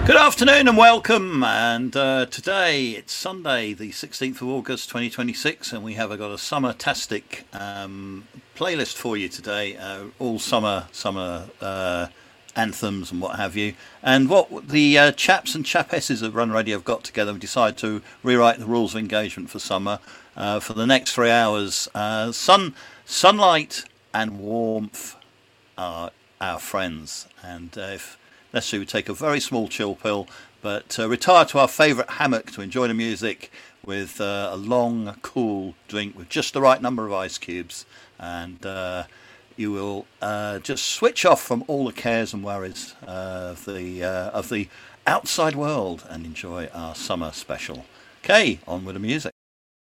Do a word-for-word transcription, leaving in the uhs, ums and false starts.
Good afternoon and welcome. And uh, today it's Sunday, the sixteenth of August, twenty twenty-six, and we have got a summer-tastic um, playlist for you today. Uh, all summer, summer uh, anthems and what have you. And what the uh, chaps and chapesses of Run Radio have got together, we decided to rewrite the rules of engagement for summer uh, for the next three hours. Uh, sun, sunlight, and warmth are our friends. And uh, if Let's say we take a very small chill pill, but uh, retire to our favourite hammock to enjoy the music with uh, a long, cool drink with just the right number of ice cubes. And uh, you will uh, just switch off from all the cares and worries uh, of the uh, of the outside world and enjoy our summer special. Okay, on with the music.